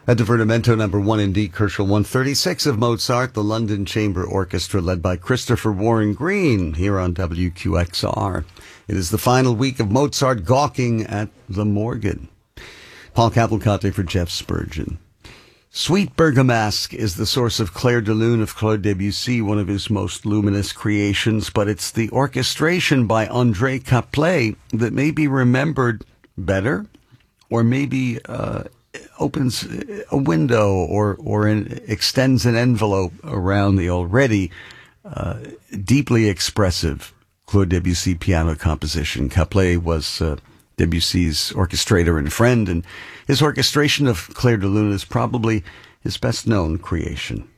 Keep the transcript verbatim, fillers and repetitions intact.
At Divertimento number one in D, Kerschel one thirty-six of Mozart, the London Chamber Orchestra led by Christopher Warren Green here on W Q X R. It is the final week of Mozart gawking at the Morgan. Paul Cavalcante for Jeff Spurgeon. Sweet Bergamasque is the source of Clair de Lune of Claude Debussy, one of his most luminous creations, but it's the orchestration by André Caplet that may be remembered better, or maybe uh, opens a window or, or an, extends an envelope around the already uh, deeply expressive Claude Debussy piano composition. Caplet was uh, Debussy's orchestrator and friend, and his orchestration of Clair de Lune is probably his best-known creation.